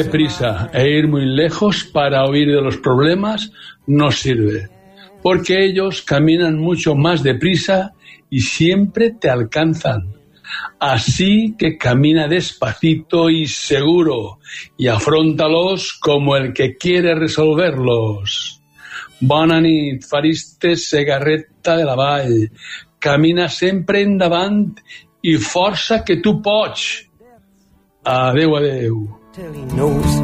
Prisa e ir muy lejos para huir de los problemas no sirve, porque ellos caminan mucho más deprisa y siempre te alcanzan. Así que camina despacito y seguro y afróntalos como el que quiere resolverlos. Bona nit, fariste Segarreta de la Vall. Camina sempre endavant i força que tu pots. Adeu, adeu.